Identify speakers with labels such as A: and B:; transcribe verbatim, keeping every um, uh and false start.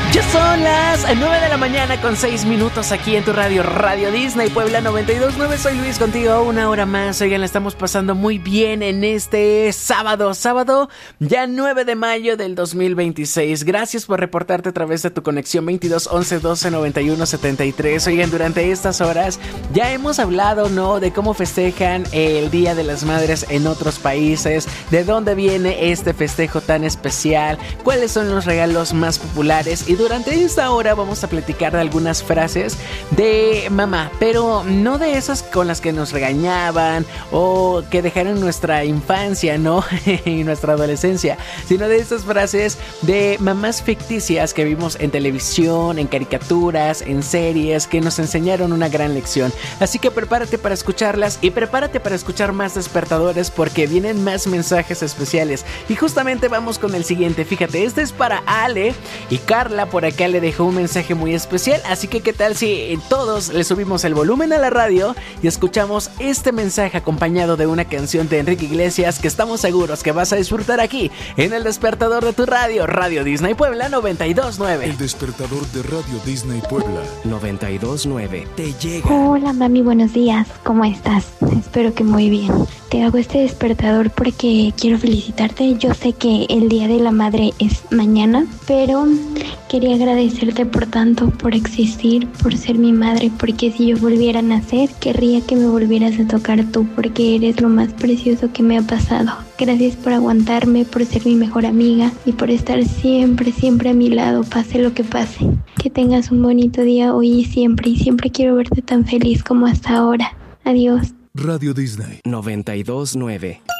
A: Ya son las nueve de la mañana con seis minutos aquí en tu radio, Radio Disney Puebla noventa y dos punto nueve. Soy Luis contigo una hora más. Oigan, la estamos pasando muy bien en este sábado, sábado ya nueve de mayo del dos mil veintiséis. Gracias por reportarte a través de tu conexión veintidós once doce noventa y uno setenta y tres. Oigan, durante estas horas ya hemos hablado, ¿no?, de cómo festejan el Día de las Madres en otros países, de dónde viene este festejo tan especial, cuáles son los regalos más populares. Y durante esta hora vamos a platicar de algunas frases de mamá, pero no de esas con las que nos regañaban o que dejaron nuestra infancia, ¿no? y nuestra adolescencia, sino de estas frases de mamás ficticias que vimos en televisión, en caricaturas, en series, que nos enseñaron una gran lección. Así que prepárate para escucharlas y prepárate para escuchar más despertadores, porque vienen más mensajes especiales. Y justamente vamos con el siguiente. Fíjate, este es para Ale, y Carla por acá le dejó un mensaje muy especial, así que qué tal si todos le subimos el volumen a la radio y escuchamos este mensaje acompañado de una canción de Enrique Iglesias que estamos seguros que vas a disfrutar aquí en el despertador de tu radio, Radio Disney Puebla noventa y dos punto nueve.
B: El despertador de Radio Disney Puebla noventa y dos punto nueve te llega.
C: Hola mami, buenos días, ¿cómo estás? Espero que muy bien. Te hago este despertador porque quiero felicitarte. Yo sé que el Día de la Madre es mañana, pero quería agradecerte por tanto, por existir, por ser mi madre, porque si yo volviera a nacer, querría que me volvieras a tocar tú, porque eres lo más precioso que me ha pasado. Gracias por aguantarme, por ser mi mejor amiga y por estar siempre, siempre a mi lado, pase lo que pase. Que tengas un bonito día hoy y siempre, y siempre quiero verte tan feliz como hasta ahora. Adiós.
B: Radio Disney
D: noventa y dos punto nueve.